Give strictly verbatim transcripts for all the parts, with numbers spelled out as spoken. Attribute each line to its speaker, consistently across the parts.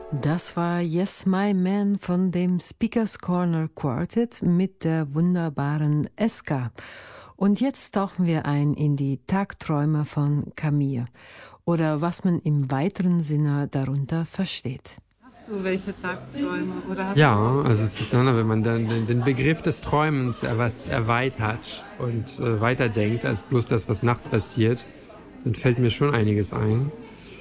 Speaker 1: Das war Yes My Man von dem Speakers Corner Quartet mit der wunderbaren Eska. Und jetzt tauchen wir ein in die Tagträume von Camille oder was man im weiteren Sinne darunter versteht.
Speaker 2: Hast du welche Tagträume? Oder hast
Speaker 3: ja, also es ist dann, wenn man dann den Begriff des Träumens was erweitert und äh, weiterdenkt als bloß das, was nachts passiert, dann fällt mir schon einiges ein.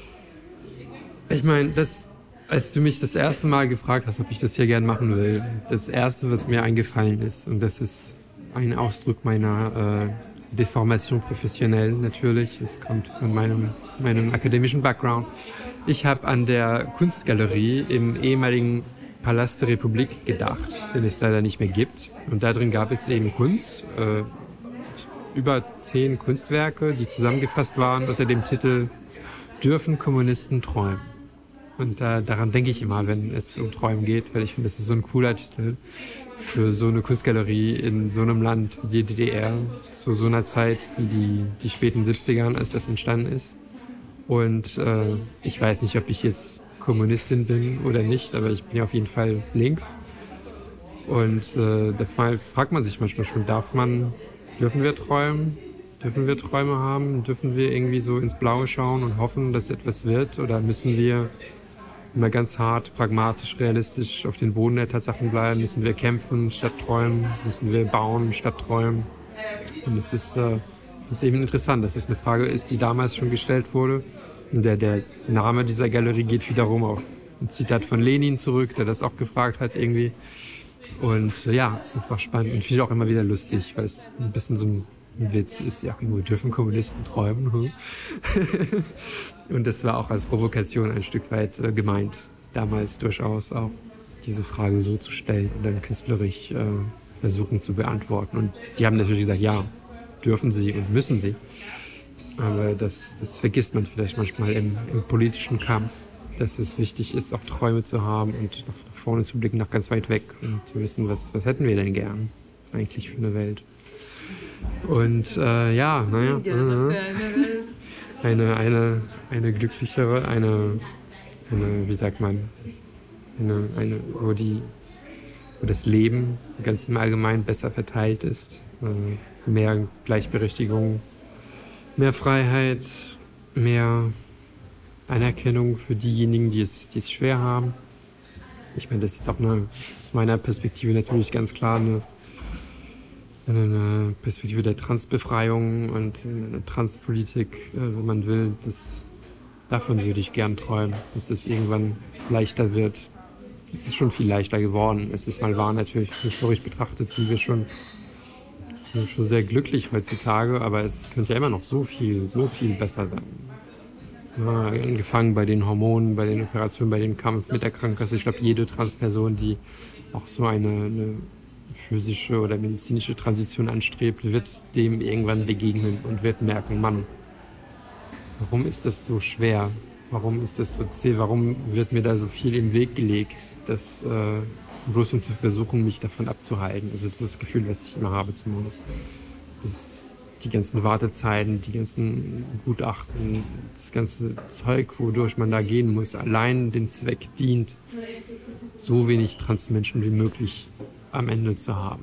Speaker 3: Ich meine, das, als du mich das erste Mal gefragt hast, ob ich das hier gern machen will, das erste, was mir eingefallen ist, und das ist ein Ausdruck meiner äh, Deformation professionell natürlich, es kommt von meinem, meinem akademischen Background. Ich habe an der Kunstgalerie im ehemaligen Palast der Republik gedacht, den es leider nicht mehr gibt. Und da drin gab es eben Kunst, äh, über zehn Kunstwerke, die zusammengefasst waren unter dem Titel Dürfen Kommunisten träumen? Und äh, daran denke ich immer, wenn es um Träumen geht, weil ich finde, das ist so ein cooler Titel für so eine Kunstgalerie in so einem Land wie die D D R, zu so einer Zeit wie die, die späten siebzigern, als das entstanden ist. Und äh, ich weiß nicht, ob ich jetzt Kommunistin bin oder nicht, aber ich bin auf jeden Fall links. Und äh, da fragt man sich manchmal schon, darf man, dürfen wir träumen? Dürfen wir Träume haben? Dürfen wir irgendwie so ins Blaue schauen und hoffen, dass etwas wird? Oder müssen wir immer ganz hart, pragmatisch, realistisch auf den Boden der Tatsachen bleiben? Müssen wir kämpfen statt träumen? Müssen wir bauen statt träumen? Und es ist, äh, ich finde es eben interessant, dass es eine Frage ist, die damals schon gestellt wurde. Und der, der Name dieser Galerie geht wiederum auf ein Zitat von Lenin zurück, der das auch gefragt hat irgendwie. Und äh, ja, es ist einfach spannend und viel auch immer wieder lustig, weil es ein bisschen so ein Witz ist, ja, nur dürfen Kommunisten träumen. Hm? Und das war auch als Provokation ein Stück weit äh, gemeint, damals durchaus auch diese Frage so zu stellen und dann künstlerisch äh, versuchen zu beantworten. Und die haben natürlich gesagt, ja, dürfen sie und müssen sie. Aber das, das vergisst man vielleicht manchmal im, im politischen Kampf, dass es wichtig ist, auch Träume zu haben und nach vorne zu blicken, nach ganz weit weg und zu wissen, was, was hätten wir denn gern eigentlich für eine Welt. Und äh, ja, naja, äh, eine, eine, eine glücklichere, eine, eine, wie sagt man, eine, eine, wo, die, wo das Leben ganz im Allgemeinen besser verteilt ist, äh, mehr Gleichberechtigung, mehr Freiheit, mehr Anerkennung für diejenigen, die es, die es schwer haben. Ich meine, das ist auch eine, aus meiner Perspektive natürlich ganz klar eine eine Perspektive der Transbefreiung und eine Transpolitik, wenn man will, das, davon würde ich gern träumen, dass es irgendwann leichter wird. Es ist schon viel leichter geworden. Es ist mal wahr, natürlich historisch betrachtet sind wir schon, sind wir schon sehr glücklich heutzutage, aber es könnte ja immer noch so viel, so viel besser werden. Ja, angefangen bei den Hormonen, bei den Operationen, bei dem Kampf mit der Krankenkasse. Ich glaube, jede Transperson, die auch so eine, eine physische oder medizinische Transition anstrebt, wird dem irgendwann begegnen und wird merken, Mann, warum ist das so schwer? Warum ist das so zäh? Warum wird mir da so viel im Weg gelegt, dass, äh, bloß um zu versuchen, mich davon abzuhalten? Also das ist das Gefühl, was ich immer habe zumindest. Das ist die ganzen Wartezeiten, die ganzen Gutachten, das ganze Zeug, wodurch man da gehen muss, allein den Zweck dient, so wenig Transmenschen wie möglich am Ende zu haben.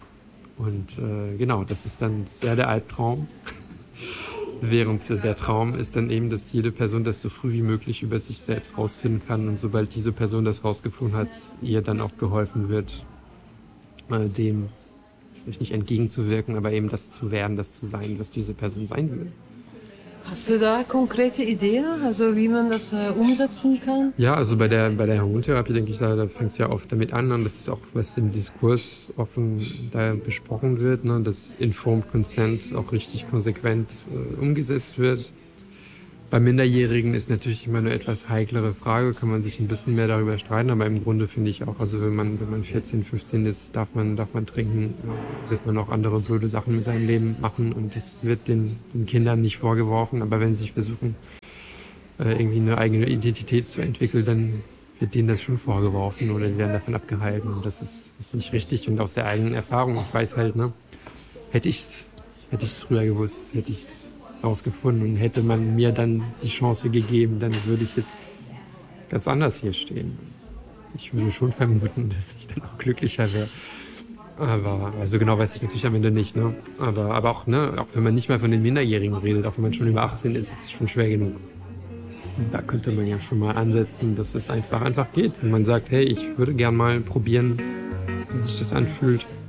Speaker 3: Und äh, genau, das ist dann sehr der Albtraum. Während der Traum ist dann eben, dass jede Person das so früh wie möglich über sich selbst rausfinden kann und sobald diese Person das rausgefunden hat, ihr dann auch geholfen wird, äh, dem vielleicht nicht entgegenzuwirken, aber eben das zu werden, das zu sein, was diese Person sein will.
Speaker 1: Hast du da konkrete Ideen, also wie man das äh, umsetzen kann?
Speaker 3: Ja, also bei der bei der Hormontherapie denke ich, da, da fängt es ja oft damit an und das ist auch, was im Diskurs offen da besprochen wird, ne, dass Informed Consent auch richtig konsequent äh, umgesetzt wird. Bei Minderjährigen ist natürlich immer eine etwas heiklere Frage, kann man sich ein bisschen mehr darüber streiten, aber im Grunde finde ich auch, also wenn man wenn man vierzehn, fünfzehn ist, darf man darf man trinken, wird man auch andere blöde Sachen mit seinem Leben machen und das wird den, den Kindern nicht vorgeworfen, aber wenn sie sich versuchen, äh, irgendwie eine eigene Identität zu entwickeln, dann wird denen das schon vorgeworfen oder die werden davon abgehalten und das ist, das ist nicht richtig und aus der eigenen Erfahrung, ich weiß halt, ne, hätte ich's, hätte ich's früher gewusst, hätte ich's rausgefunden und hätte man mir dann die Chance gegeben, dann würde ich jetzt ganz anders hier stehen. Ich würde schon vermuten, dass ich dann auch glücklicher wäre. Aber, also genau weiß ich natürlich am Ende nicht, ne? Aber, aber auch, ne, auch wenn man nicht mal von den Minderjährigen redet, auch wenn man schon über achtzehn ist, ist es schon schwer genug. Und da könnte man ja schon mal ansetzen, dass es einfach einfach geht. Wenn man sagt, hey, ich würde gern mal probieren, wie sich das anfühlt.